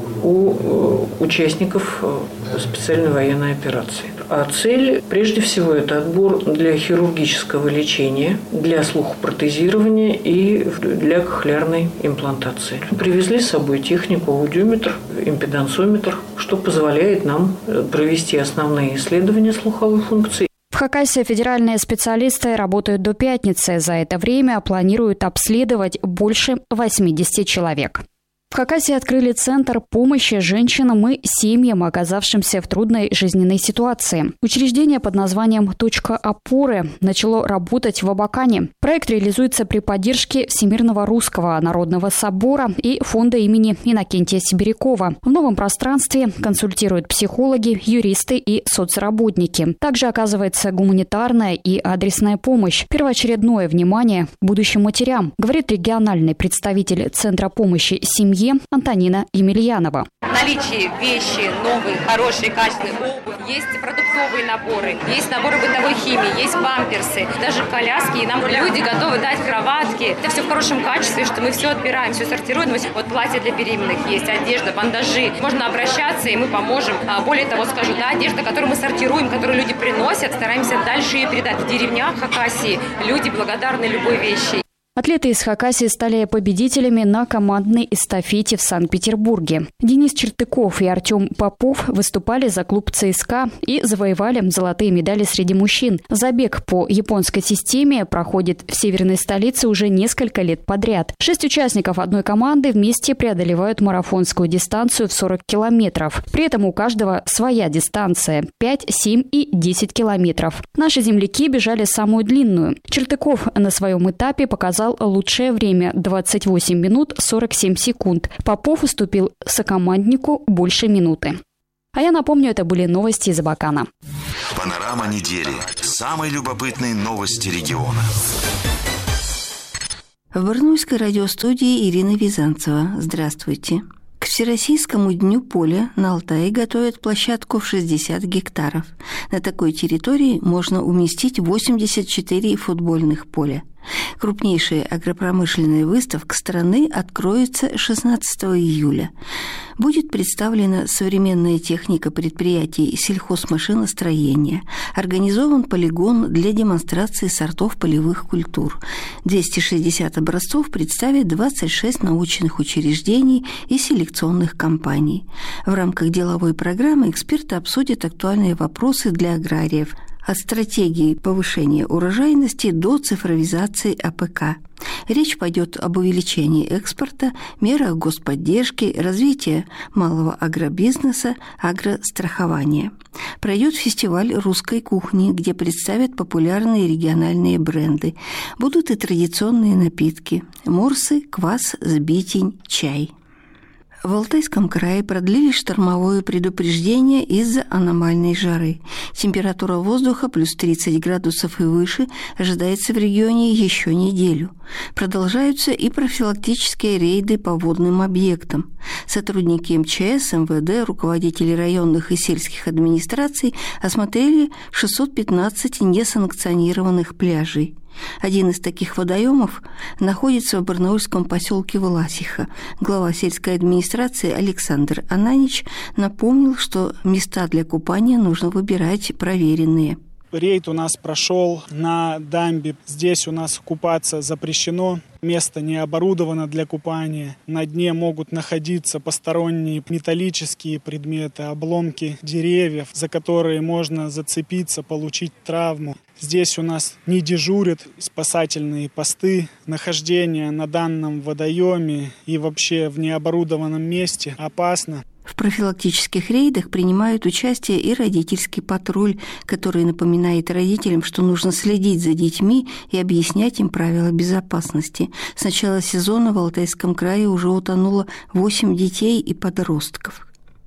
S16: у участников специальной военной операции. А цель, прежде всего, это отбор для хирургического лечения, для слухопротезирования и для кохлеарной имплантации. Привезли с собой технику, аудиометр, импедансометр, что позволяет нам провести основные исследования слуховой функции.
S15: В Хакасии федеральные специалисты работают до пятницы. За это время планируют обследовать больше 80 человек. В Хакасии открыли центр помощи женщинам и семьям, оказавшимся в трудной жизненной ситуации. Учреждение под названием «Точка опоры» начало работать в Абакане. Проект реализуется при поддержке Всемирного русского народного собора и фонда имени Иннокентия Сибирякова. В новом пространстве консультируют психологи, юристы и соцработники. Также оказывается гуманитарная и адресная помощь. Первоочередное внимание будущим матерям, говорит региональный представитель Центра помощи семье Антонина Емельянова.
S17: В наличии вещи новые, хорошие, качественные, обувь, есть продуктовые наборы, есть наборы бытовой химии, есть памперсы, даже коляски. И нам люди готовы дать кроватки. Это все в хорошем качестве, что мы все отбираем, все сортируем. Вот платья для беременных есть, одежда, бандажи. Можно обращаться, и мы поможем. Более того, скажу, да, одежда, которую мы сортируем, которую люди приносят, стараемся дальше ее передать. В деревнях Хакасии люди благодарны любой вещи.
S15: Атлеты из Хакасии стали победителями на командной эстафете в Санкт-Петербурге. Денис Чертыков и Артем Попов выступали за клуб ЦСКА и завоевали золотые медали среди мужчин. Забег по японской системе проходит в северной столице уже несколько лет подряд. 6 участников одной команды вместе преодолевают марафонскую дистанцию в 40 километров. При этом у каждого своя дистанция – 5, 7 и 10 километров. Наши земляки бежали самую длинную. Чертыков на своем этапе показал лучшее время – 28 минут 47 секунд. Попов уступил сокоманднику больше минуты. А я напомню, это были новости из Абакана.
S14: Панорама недели. Самые любопытные новости региона.
S18: В Барнаульской радиостудии Ирина Визанцева. Здравствуйте. К Всероссийскому дню поля на Алтае готовят площадку в 60 гектаров. На такой территории можно уместить 84 футбольных поля. Крупнейшая агропромышленная выставка страны откроется 16 июля. Будет представлена современная техника предприятий сельхозмашиностроения. Организован полигон для демонстрации сортов полевых культур. 260 образцов представят 26 научных учреждений и селекционных компаний. В рамках деловой программы эксперты обсудят актуальные вопросы для аграриев – от стратегии повышения урожайности до цифровизации АПК. Речь пойдет об увеличении экспорта, мерах господдержки, развитии малого агробизнеса, агрострахования. Пройдет фестиваль русской кухни, где представят популярные региональные бренды. Будут и традиционные напитки – морсы, квас, сбитень, чай. В Алтайском крае продлили штормовое предупреждение из-за аномальной жары. Температура воздуха плюс 30 градусов и выше ожидается в регионе еще неделю. Продолжаются и профилактические рейды по водным объектам. Сотрудники МЧС, МВД, руководители районных и сельских администраций осмотрели 615 несанкционированных пляжей. Один из таких водоемов находится в барнаульском поселке Власиха. Глава сельской администрации Александр Ананич напомнил, что места для купания нужно выбирать проверенные.
S19: Рейд у нас прошел на дамбе. Здесь у нас купаться запрещено. Место не оборудовано для купания. На дне могут находиться посторонние металлические предметы, обломки деревьев, за которые можно зацепиться, получить травму. Здесь у нас не дежурят спасательные посты. Нахождение на данном водоеме и вообще в необорудованном месте опасно.
S18: В профилактических рейдах принимают участие и родительский патруль, который напоминает родителям, что нужно следить за детьми и объяснять им правила безопасности. С начала сезона в Алтайском крае уже утонуло 8 детей и подростков.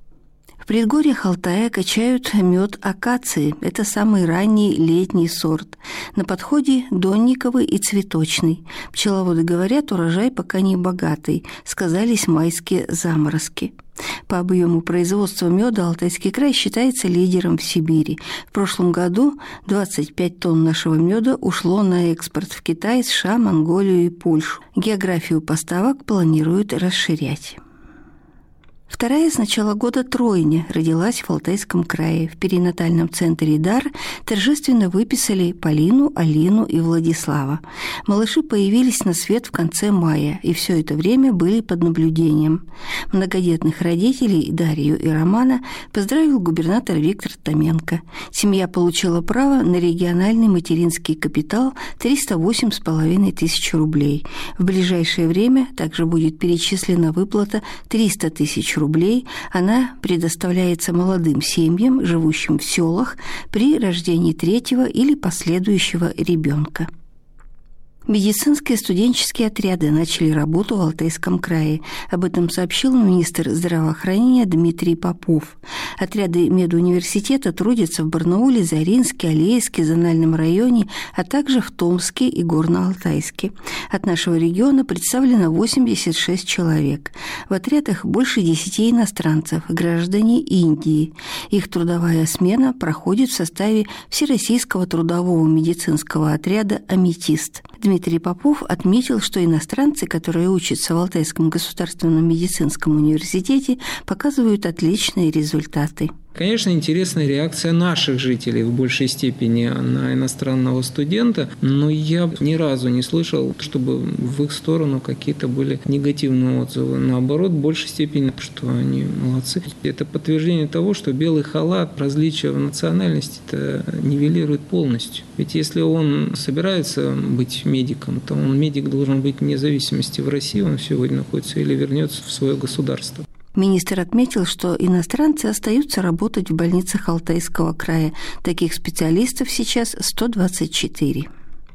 S18: В предгорьях Алтая качают мед акации. Это самый ранний летний сорт. На подходе донниковый и цветочный. Пчеловоды говорят, урожай пока не богатый. Сказались майские заморозки. По объему производства меда Алтайский край считается лидером в Сибири. В прошлом году 25 тонн нашего меда ушло на экспорт в Китай, США, Монголию и Польшу. Географию поставок планируют расширять. Вторая с начала года тройня родилась в Алтайском крае. В перинатальном центре «Дар» торжественно выписали Полину, Алину и Владислава. Малыши появились на свет в конце мая, и все это время были под наблюдением. Многодетных родителей Дарью и Романа поздравил губернатор Виктор Томенко. Семья получила право на региональный материнский капитал 308,5 тысяч рублей. В ближайшее время также будет перечислена выплата 300 тысяч рублей. Она предоставляется молодым семьям, живущим в селах, при рождении третьего или последующего ребенка. Медицинские студенческие отряды начали работу в Алтайском крае. Об этом сообщил министр здравоохранения Дмитрий Попов. Отряды медуниверситета трудятся в Барнауле, Заринске, Алейске, Зональном районе, а также в Томске и Горно-Алтайске. От нашего региона представлено 86 человек. В отрядах больше 10 иностранцев, граждане Индии. Их трудовая смена проходит в составе Всероссийского трудового медицинского отряда «Аметист». Дмитрий Попов отметил, что иностранцы, которые учатся в Алтайском государственном медицинском университете, показывают отличные результаты.
S20: Конечно, интересная реакция наших жителей в большей степени на иностранного студента, но я ни разу не слышал, чтобы в их сторону какие-то были негативные отзывы. Наоборот, в большей степени, что они молодцы. Это подтверждение того, что белый халат, различия в национальности это нивелирует полностью. Ведь если он собирается быть медиком, то он медик должен быть вне зависимости в России, он сегодня находится или вернется в свое государство.
S18: Министр отметил, что иностранцы остаются работать в больницах Алтайского края. Таких специалистов сейчас 124.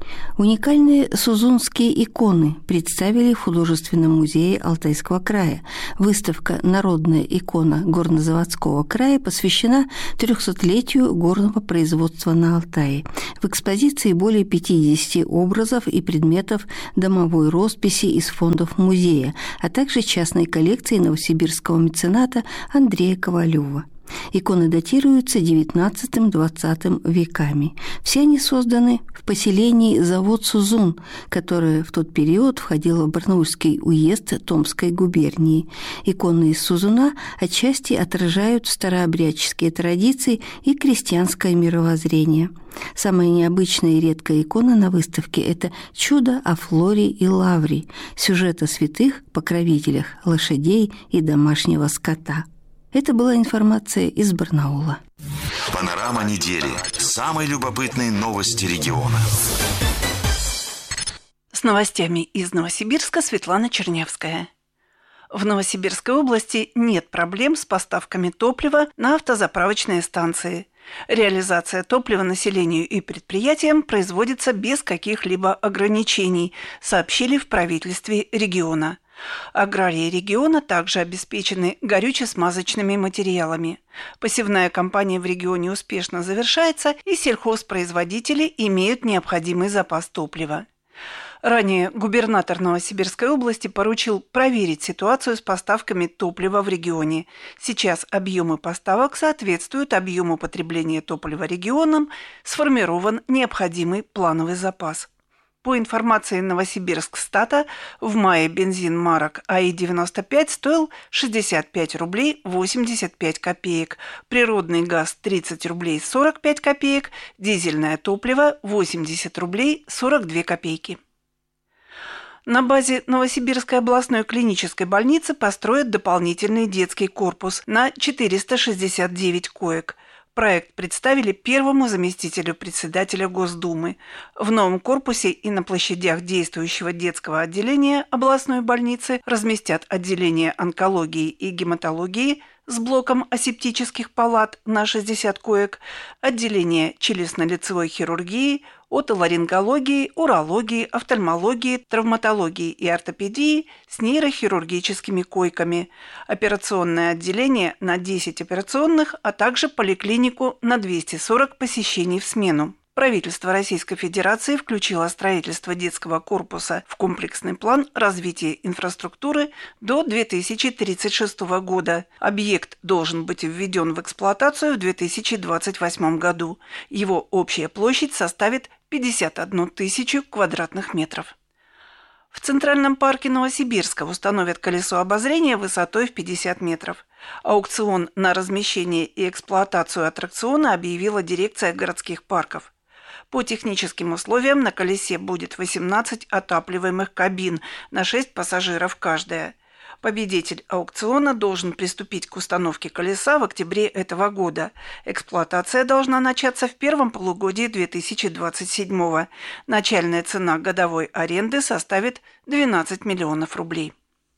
S18: Уникальные сузунские иконы представили в художественном музее Алтайского края. Выставка «Народная икона Горнозаводского края» посвящена 300-летию горного производства на Алтае. В экспозиции более 50 образов и предметов домовой росписи из фондов музея, а также частной коллекции новосибирского мецената Андрея Ковалева. Иконы датируются XIX-XX веками. Все они созданы в поселении Завод Сузун, которое в тот период входило в Барнаульский уезд Томской губернии. Иконы из Сузуна отчасти отражают старообрядческие традиции и крестьянское мировоззрение. Самая необычная и редкая икона на выставке – это «Чудо о Флоре и Лавре», сюжет о святых покровителях лошадей и домашнего скота. Это была информация из Барнаула.
S14: Панорама недели. Самые любопытные новости региона.
S21: С новостями из Новосибирска Светлана Чернявская. В Новосибирской области нет проблем с поставками топлива на автозаправочные станции. Реализация топлива населению и предприятиям производится без каких-либо ограничений, сообщили в правительстве региона. Аграрии региона также обеспечены горюче-смазочными материалами. Посевная кампания в регионе успешно завершается, и сельхозпроизводители имеют необходимый запас топлива. Ранее губернатор Новосибирской области поручил проверить ситуацию с поставками топлива в регионе. Сейчас объемы поставок соответствуют объему потребления топлива регионом, сформирован необходимый плановый запас. По информации Новосибирскстата, в мае бензин марок АИ-95 стоил 65 рублей 85 копеек, природный газ 30 рублей 45 копеек, дизельное топливо 80 рублей 42 копейки. На базе Новосибирской областной клинической больницы построят дополнительный детский корпус на 469 коек. Проект представили первому заместителю председателя Госдумы. В новом корпусе и на площадях действующего детского отделения областной больницы разместят отделение онкологии и гематологии с блоком асептических палат на 60 коек, отделение челюстно-лицевой хирургии, отоларингологии, урологии, офтальмологии, травматологии и ортопедии с нейрохирургическими койками, операционное отделение на 10 операционных, а также поликлинику на 240 посещений в смену. Правительство Российской Федерации включило строительство детского корпуса в комплексный план развития инфраструктуры до 2036 года. Объект должен быть введен в эксплуатацию в 2028 году. Его общая площадь составит 51 тысячу квадратных метров. В Центральном парке Новосибирска установят колесо обозрения высотой в 50 метров. Аукцион на размещение и эксплуатацию аттракциона объявила дирекция городских парков. По техническим условиям на колесе будет 18 отапливаемых кабин на 6 пассажиров каждая. Победитель аукциона должен приступить к установке колеса в октябре этого года. Эксплуатация должна начаться в первом полугодии 2027-го. Начальная цена годовой аренды составит 12 миллионов рублей.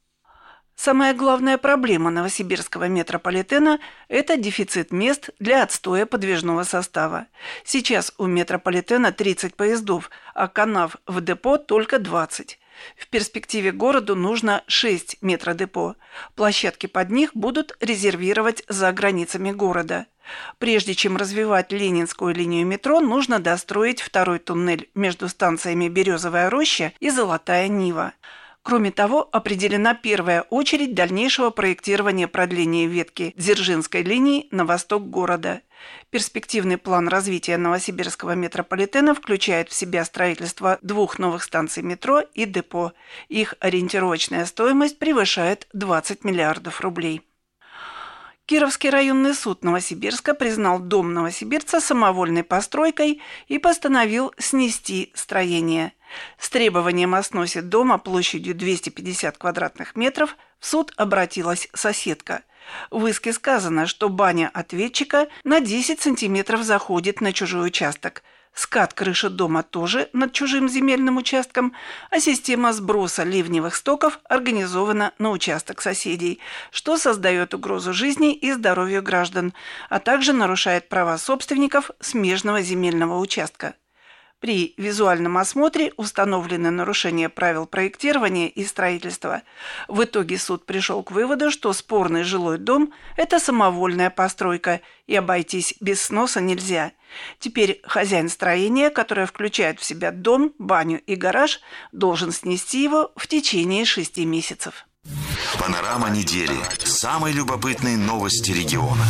S21: Самая главная проблема новосибирского метрополитена – это дефицит мест для отстоя подвижного состава. Сейчас у метрополитена 30 поездов, а канав в депо только 20. В перспективе городу нужно 6 метродепо. Площадки под них будут резервировать за границами города. Прежде чем развивать Ленинскую линию метро, нужно достроить второй туннель между станциями Березовая роща и Золотая Нива. Кроме того, определена первая очередь дальнейшего проектирования продления ветки Дзержинской линии на восток города. Перспективный план развития Новосибирского метрополитена включает в себя строительство 2 новых станций метро и депо. Их ориентировочная стоимость превышает 20 миллиардов рублей. Кировский районный суд Новосибирска признал дом новосибирца самовольной постройкой и постановил снести строение. С требованием о сносе дома площадью 250 квадратных метров в суд обратилась соседка. В иске сказано, что баня ответчика на 10 сантиметров заходит на чужой участок. Скат крыши дома тоже над чужим земельным участком, а система сброса ливневых стоков организована на участок соседей, что создает угрозу жизни и здоровью граждан, а также нарушает права собственников смежного земельного участка. При визуальном осмотре установлены нарушения правил проектирования и строительства. В итоге суд пришел к выводу, что спорный жилой дом – это самовольная постройка, и обойтись без сноса нельзя. Теперь хозяин строения, которое включает в себя дом, баню и гараж, должен снести его в течение 6 месяцев.
S14: Панорама недели. Самые любопытные новости региона.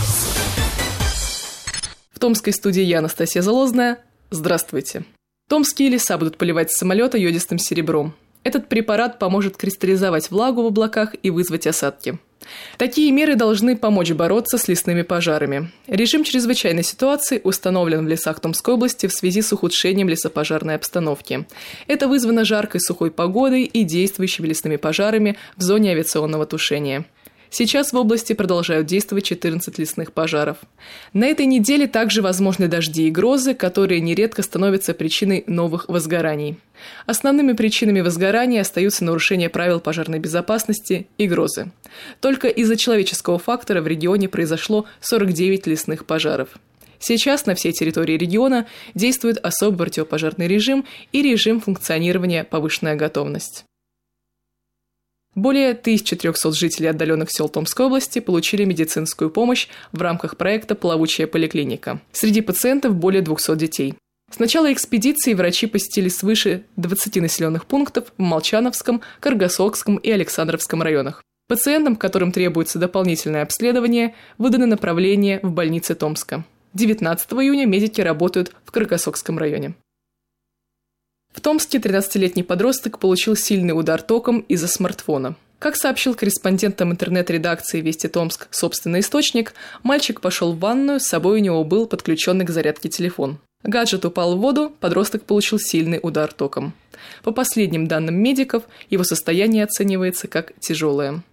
S3: В томской студии я, Анастасия Залозная. Здравствуйте. Томские леса будут поливать с самолета йодистым серебром. Этот препарат поможет кристаллизовать влагу в облаках и вызвать осадки. Такие меры должны помочь бороться с лесными пожарами. Режим чрезвычайной ситуации установлен в лесах Томской области в связи с ухудшением лесопожарной обстановки. Это вызвано жаркой сухой погодой и действующими лесными пожарами в зоне авиационного тушения. Сейчас в области продолжают действовать 14 лесных пожаров. На этой неделе также возможны дожди и грозы, которые нередко становятся причиной новых возгораний. Основными причинами возгорания остаются нарушения правил пожарной безопасности и грозы. Только из-за человеческого фактора в регионе произошло 49 лесных пожаров. Сейчас на всей территории региона действует особый противопожарный режим и режим функционирования «Повышенная готовность». Более 1300 жителей отдаленных сел Томской области получили медицинскую помощь в рамках проекта «Плавучая поликлиника». Среди пациентов более 200 детей. С начала экспедиции врачи посетили свыше 20 населенных пунктов в Молчановском, Каргасокском и Александровском районах. Пациентам, которым требуется дополнительное обследование, выданы направления в больницы Томска. 19 июня медики работают в Каргасокском районе. В Томске 13-летний подросток получил сильный удар током из-за смартфона. Как сообщил корреспондентам интернет-редакции «Вести Томск» собственный источник, мальчик пошел в ванную, с собой у него был подключенный к зарядке телефон. Гаджет упал в воду, подросток получил сильный удар током. По последним данным медиков, его состояние оценивается как тяжелое.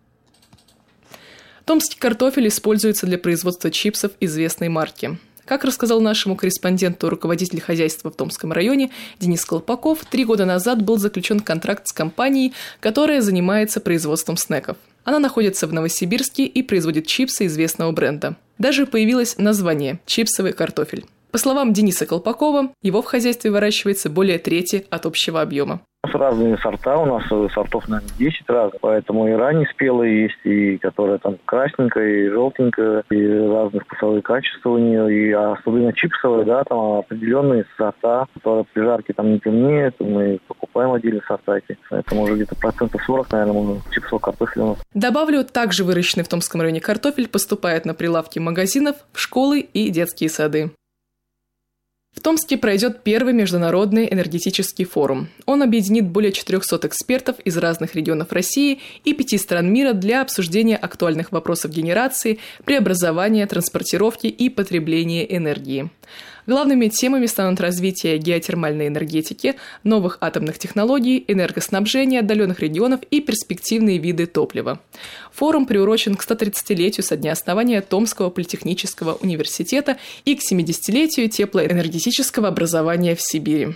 S3: Томский картофель используется для производства чипсов известной марки. Как рассказал нашему корреспонденту руководитель хозяйства в Томском районе Денис Колпаков, 3 года назад был заключен контракт с компанией, которая занимается производством снеков. Она находится в Новосибирске и производит чипсы известного бренда. Даже появилось название «чипсовый картофель». По словам Дениса Колпакова, его в хозяйстве выращивается более трети от общего объема.
S22: У нас разные сорта, у нас сортов, наверное, 10 разных, поэтому и раннеспелые есть, и которая там красненькая, и желтенькая, и разных вкусовых качеств у нее, и особенно чипсовые, да, там определенные сорта, которые при жарке там не темнеют, мы покупаем отдельные сорта эти, поэтому уже где-то 40%, наверное, чипсового картофеля у нас.
S3: Добавлю, также выращенный в Томском районе картофель поступает на прилавки магазинов, в школы и детские сады. В Томске пройдет первый международный энергетический форум. Он объединит более 400 экспертов из разных регионов России и 5 стран мира для обсуждения актуальных вопросов генерации, преобразования, транспортировки и потребления энергии. Главными темами станут развитие геотермальной энергетики, новых атомных технологий, энергоснабжения отдаленных регионов и перспективные виды топлива. Форум приурочен к 130-летию со дня основания Томского политехнического университета и к 70-летию теплоэнергетического образования в Сибири.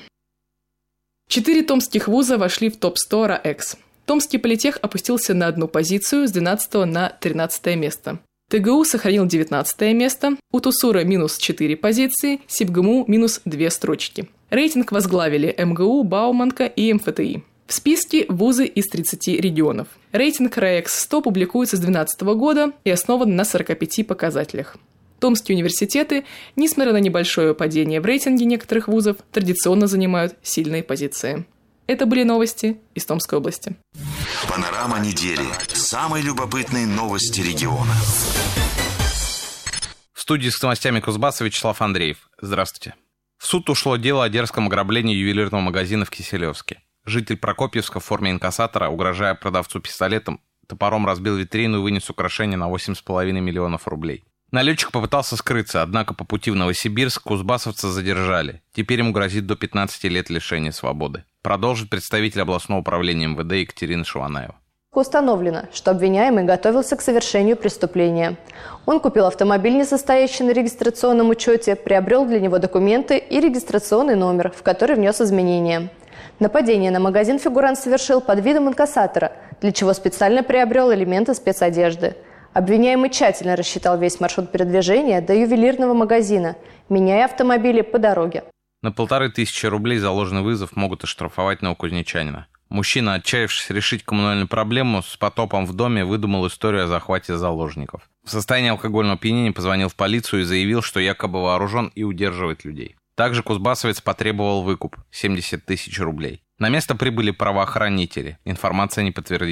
S3: 4 томских вуза вошли в топ-100 РАЭКС. Томский политех опустился на одну позицию с 12 на 13 место. ТГУ сохранил 19 место, у ТУСУРа минус 4 позиции, СибГМУ минус 2 строчки. Рейтинг возглавили МГУ, Бауманка и МФТИ. В списке вузы из 30 регионов. Рейтинг РАЭКС-100 публикуется с 2012 года и основан на 45 показателях. Томские университеты, несмотря на небольшое падение в рейтинге некоторых вузов, традиционно занимают сильные позиции. Это были новости из Томской области.
S14: Панорама недели. Самые любопытные новости региона.
S23: В студии с новостями Кузбасса Вячеслав Андреев. Здравствуйте. В суд ушло дело о дерзком ограблении ювелирного магазина в Киселевске. Житель Прокопьевска в форме инкассатора, угрожая продавцу пистолетом, топором разбил витрину и вынес украшение на 8,5 миллионов рублей. Налетчик попытался скрыться, однако по пути в Новосибирск кузбассовца задержали. Теперь ему грозит до 15 лет лишения свободы. Продолжит представитель областного управления МВД Екатерина Шиванаева.
S24: Установлено, что обвиняемый готовился к совершению преступления. Он купил автомобиль, не состоящий на регистрационном учете, приобрел для него документы и регистрационный номер, в который внес изменения. Нападение на магазин фигурант совершил под видом инкассатора, для чего специально приобрел элементы спецодежды. Обвиняемый тщательно рассчитал весь маршрут передвижения до ювелирного магазина, меняя автомобили по дороге.
S23: На 1500 рублей за ложный вызов могут оштрафовать новокузнечанина. Мужчина, отчаявшись решить коммунальную проблему, с потопом в доме выдумал историю о захвате заложников. В состоянии алкогольного опьянения позвонил в полицию и заявил, что якобы вооружен и удерживает людей. Также кузбассовец потребовал выкуп – 70 000 рублей. На место прибыли правоохранители. Информация не подтвердилась.